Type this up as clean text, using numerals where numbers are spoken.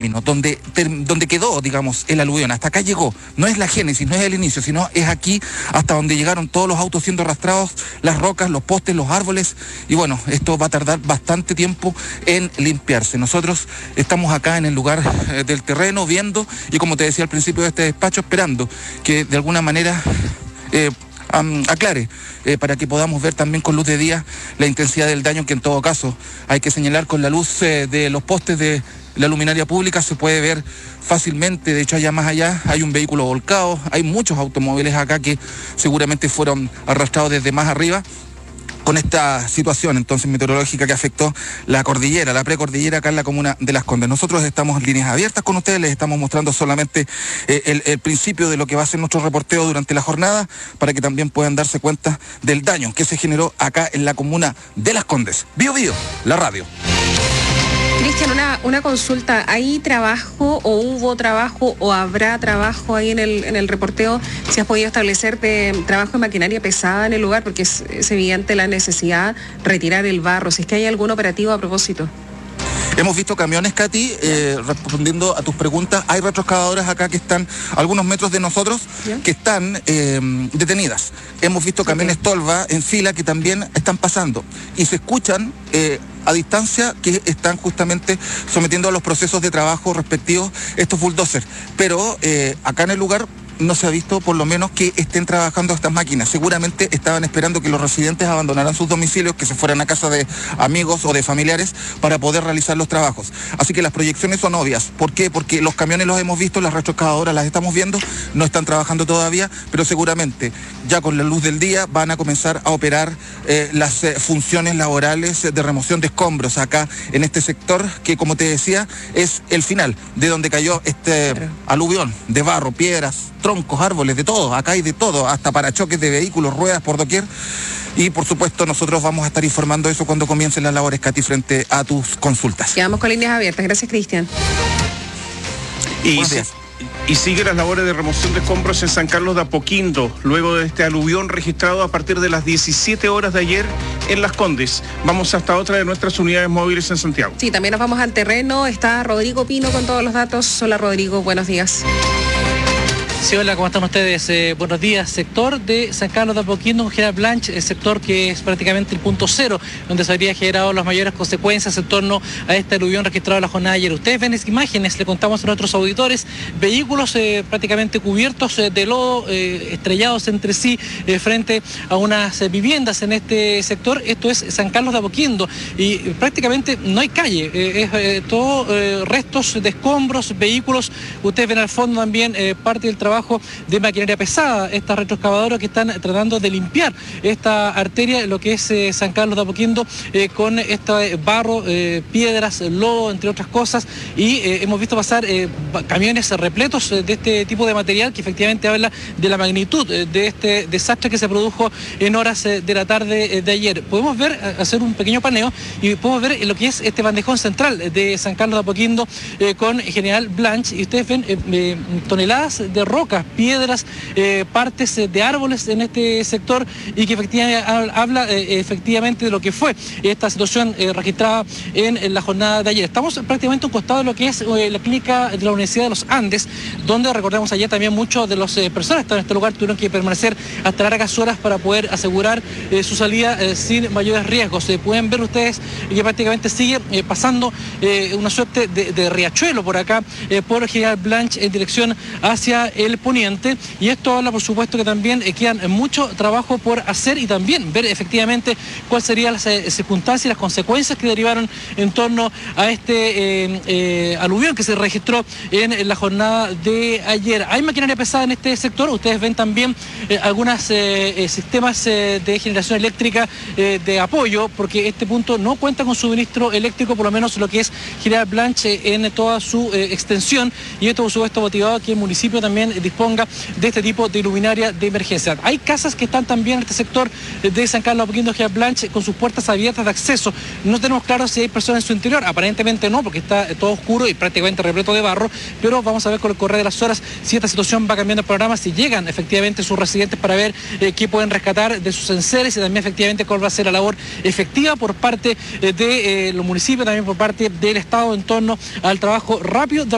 término, donde quedó, digamos, el aluvión. Hasta acá llegó. No es la génesis, no es el inicio, sino es aquí hasta donde llegaron todos los autos siendo arrastrados, las rocas, los postes, los árboles. Y bueno, esto va a tardar bastante tiempo en limpiarse. Nosotros estamos acá en el lugar del terreno viendo y, como te decía al principio de este despacho, esperando que de alguna manera aclare para que podamos ver también con luz de día la intensidad del daño, que en todo caso hay que señalar con la luz de los postes de la luminaria pública se puede ver fácilmente. De hecho, allá más allá hay un vehículo volcado, hay muchos automóviles acá que seguramente fueron arrastrados desde más arriba con esta situación entonces meteorológica que afectó la cordillera, la precordillera acá en la comuna de Las Condes. Nosotros estamos en líneas abiertas con ustedes, les estamos mostrando solamente el principio de lo que va a ser nuestro reporteo durante la jornada, para que también puedan darse cuenta del daño que se generó acá en la comuna de Las Condes. Bio Bio, la radio. Cristian, una consulta. ¿Hay trabajo o hubo trabajo o habrá trabajo ahí en el reporteo? ¿Si has podido establecer trabajo de maquinaria pesada en el lugar? Porque es evidente la necesidad de retirar el barro. Si es que hay algún operativo a propósito. Hemos visto camiones, Katy, respondiendo a tus preguntas. Hay retroexcavadoras acá que están a algunos metros de nosotros, que están detenidas. Hemos visto camiones Tolva en fila que también están pasando. Y se escuchan a distancia que están justamente sometiendo a los procesos de trabajo respectivos estos bulldozers. Pero acá en el lugar no se ha visto por lo menos que estén trabajando estas máquinas. Seguramente estaban esperando que los residentes abandonaran sus domicilios, que se fueran a casa de amigos o de familiares para poder realizar los trabajos. Así que las proyecciones son obvias. ¿Por qué? Porque los camiones los hemos visto, las retroexcavadoras las estamos viendo, no están trabajando todavía, pero seguramente ya con la luz del día van a comenzar a operar las funciones laborales de remoción de escombros acá en este sector, que, como te decía, es el final de donde cayó este aluvión de barro, piedras, troncos, árboles, de todo. Acá hay de todo, hasta parachoques de vehículos, ruedas por doquier. Y por supuesto nosotros vamos a estar informando eso cuando comiencen las labores, Katy, frente a tus consultas. Quedamos con líneas abiertas. Gracias, Cristian. Buenos días. Y sigue las labores de remoción de escombros en San Carlos de Apoquindo, luego de este aluvión registrado a partir de las 17 horas de ayer en Las Condes. Vamos hasta otra de nuestras unidades móviles en Santiago. Sí, también nos vamos al terreno. Está Rodrigo Pino con todos los datos. Hola, Rodrigo, buenos días. Sí, hola, ¿cómo están ustedes? Buenos días. Sector de San Carlos de Apoquindo con General Blanch, el sector que es prácticamente el punto cero, donde se habría generado las mayores consecuencias en torno a este aluvión registrado la jornada de ayer. Ustedes ven imágenes, le contamos a nuestros auditores, vehículos prácticamente cubiertos de lodo, estrellados entre sí frente a unas viviendas en este sector. Esto es San Carlos de Apoquindo y prácticamente no hay calle, es todo restos de escombros, vehículos. Ustedes ven al fondo también parte del trabajo de maquinaria pesada, estas retroexcavadoras que están tratando de limpiar esta arteria, lo que es San Carlos de Apoquindo, con este barro, piedras, lodo, entre otras cosas, y hemos visto pasar camiones repletos de este tipo de material que efectivamente habla de la magnitud de este desastre que se produjo en horas de la tarde de ayer. Podemos ver, hacer un pequeño paneo y podemos ver lo que es este bandejón central de San Carlos de Apoquindo con General Blanch, y ustedes ven toneladas de rocas, piedras, partes de árboles en este sector, y que efectivamente habla efectivamente de lo que fue esta situación registrada en la jornada de ayer. Estamos prácticamente a un costado de lo que es la clínica de la Universidad de los Andes, donde recordemos ayer también muchos de las personas que están en este lugar tuvieron que permanecer hasta largas horas para poder asegurar su salida sin mayores riesgos. Pueden ver ustedes que prácticamente sigue pasando una suerte de riachuelo por acá, por General Blanch en dirección hacia el poniente, y esto habla por supuesto que también quedan mucho trabajo por hacer y también ver efectivamente cuáles serían las circunstancias y las consecuencias que derivaron en torno a este aluvión que se registró en la jornada de ayer. Hay maquinaria pesada en este sector, ustedes ven también algunos sistemas de generación eléctrica de apoyo, porque este punto no cuenta con suministro eléctrico, por lo menos lo que es General Blanch en toda su extensión, y esto por supuesto motivado a que el municipio también disponga de este tipo de luminaria de emergencia. Hay casas que están también en este sector de San Carlos de Apoquindo, General Blanch, con sus puertas abiertas de acceso. No tenemos claro si hay personas en su interior, aparentemente no, porque está todo oscuro y prácticamente repleto de barro, pero vamos a ver con el correr de las horas si esta situación va cambiando el programa, si llegan efectivamente sus residentes para ver qué pueden rescatar de sus enseres, y también efectivamente cuál va a ser la labor efectiva por parte de los municipios, también por parte del Estado en torno al trabajo rápido de